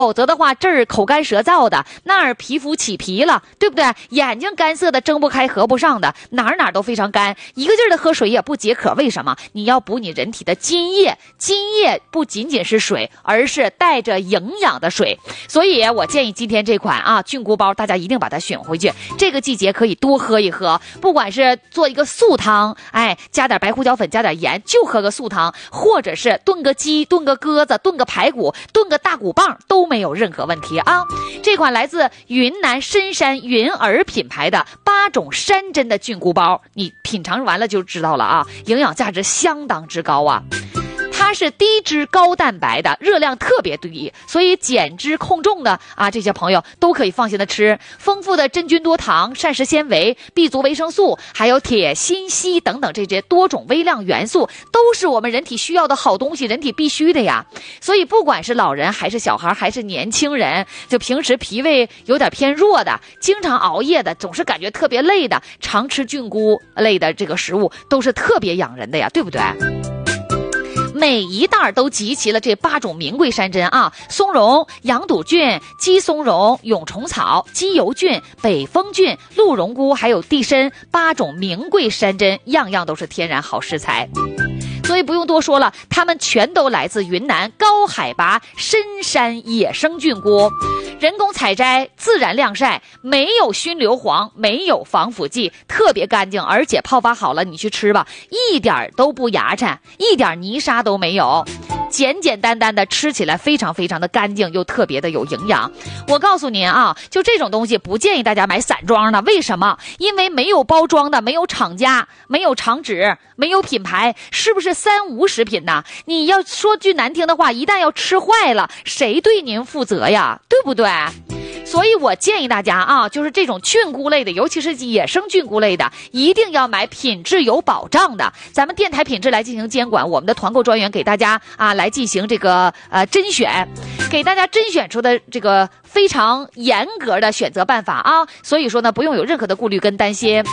否则的话，这儿口干舌燥的，那儿皮肤起皮了，对不对？眼睛干涩的，睁不开合不上的，哪儿都非常干，一个劲儿的喝水也不解渴。为什么？你要补你人体的津液，津液不仅仅是水，而是带着营养的水。所以我建议今天这款菌菇包，大家一定把它选回去。这个季节可以多喝一喝，不管是做一个素汤，加点白胡椒粉，加点盐，就喝个素汤，或者是炖个鸡，炖个鸽子，炖个排骨，炖个大骨棒，都没有任何问题啊！这款来自云南深山云儿品牌的8种山珍的菌菇包，你品尝完了就知道了啊，营养价值相当之高啊！它是低脂高蛋白的，热量特别低，所以减脂控重的这些朋友都可以放心的吃。丰富的真菌多糖、膳食纤维、B 族维生素，还有铁、锌、硒等等这些多种微量元素，都是我们人体需要的好东西，人体必须的呀。所以不管是老人还是小孩还是年轻人，就平时脾胃有点偏弱的，经常熬夜的，总是感觉特别累的，常吃菌菇类的这个食物都是特别养人的呀，对不对？每一袋都集齐了这8种名贵山珍松茸、羊肚菌、鸡松茸、蛹虫草、鸡油菌、北风菌、鹿茸菇，还有地参，8种名贵山珍，样样都是天然好食材。所以不用多说了，它们全都来自云南高海拔深山野生菌菇，人工采摘，自然晾晒，没有熏硫磺，没有防腐剂，特别干净，而且泡发好了你去吃吧，一点都不牙碜，一点泥沙都没有，简简单单的，吃起来非常非常的干净，又特别的有营养。我告诉您就这种东西不建议大家买散装的，为什么？因为没有包装的，没有厂家，没有厂址，没有品牌，是不是3无食品呢？你要说句难听的话，一旦要吃坏了，谁对您负责呀？对不对？所以我建议大家就是这种菌菇类的，尤其是野生菌菇类的，一定要买品质有保障的。咱们电台品质来进行监管，我们的团购专员给大家来进行这个甄选，给大家甄选出的这个非常严格的选择办法所以说呢，不用有任何的顾虑跟担心。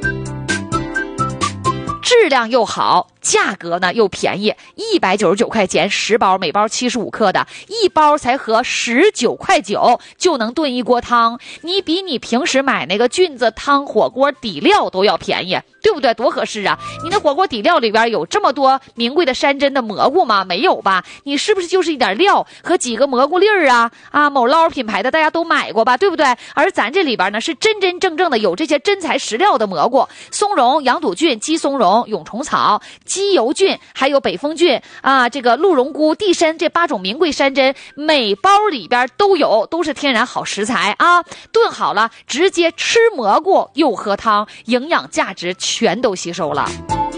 质量又好，价格呢又便宜，199块钱10包，每包75克的，一包才合19块9，就能炖一锅汤。你比你平时买那个菌子汤火锅底料都要便宜，对不对？多合适啊！你的火锅底料里边有这么多名贵的山珍的蘑菇吗？没有吧？你是不是就是一点料和几个蘑菇粒儿某捞品牌的大家都买过吧，对不对？而咱这里边呢是真真正正的有这些真材实料的蘑菇，松茸、羊肚菌、鸡松茸、蛹虫草、鸡油菌，还有北风菌这个鹿茸菇、地参，这8种名贵山珍，每包里边都有，都是天然好食材炖好了直接吃蘑菇又喝汤，营养价值全都吸收了。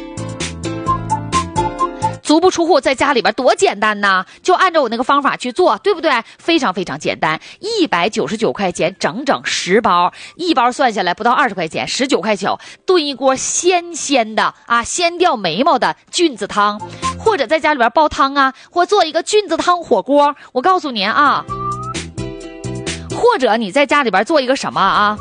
足不出户，在家里边多简单呐，就按照我那个方法去做，对不对？非常非常简单，199块钱整整10包，一包算下来不到20块钱，19块9，炖一锅鲜鲜的鲜掉眉毛的菌子汤，或者在家里边煲汤或做一个菌子汤火锅。我告诉您或者你在家里边做一个什么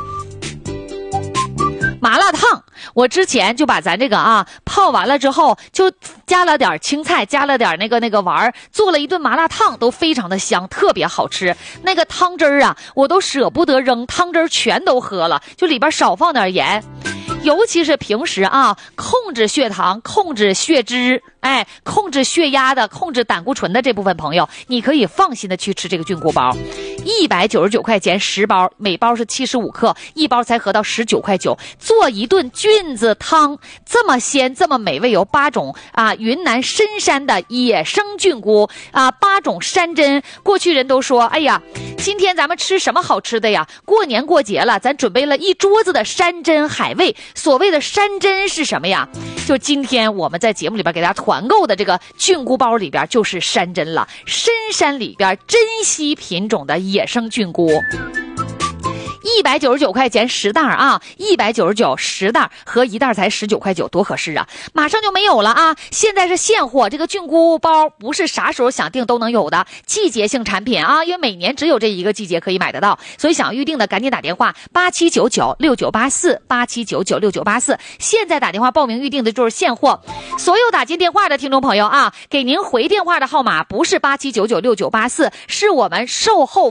麻辣烫，我之前就把咱这个泡完了之后，就加了点青菜，加了点那个丸，做了一顿麻辣烫，都非常的香，特别好吃。那个汤汁儿我都舍不得扔，汤汁儿全都喝了，就里边少放点盐。尤其是平时控制血糖、控制血脂、控制血压的、控制胆固醇的这部分朋友，你可以放心的去吃这个菌菇包，199块钱10包，每包是75克，一包才合到19块9，做一顿菌子汤，这么鲜，这么美味，有8种云南深山的野生菌菇8种山珍。过去人都说，哎呀，今天咱们吃什么好吃的呀？过年过节了，咱准备了一桌子的山珍海味。所谓的山珍是什么呀？就今天我们在节目里边给大家团购的这个菌菇包里边就是山珍了，深山里边珍稀品种的野生菌菇。 199块钱10袋啊，199 10袋，合一袋才19块9，多合适啊！马上就没有了啊！现在是现货，这个菌菇包不是啥时候想订都能有的，季节性产品啊，因为每年只有这一个季节可以买得到，所以想预定的赶紧打电话87996984，87996984，现在打电话报名预定的就是现货。所有打进电话的听众朋友啊，给您回电话的号码不是87996984，是我们售后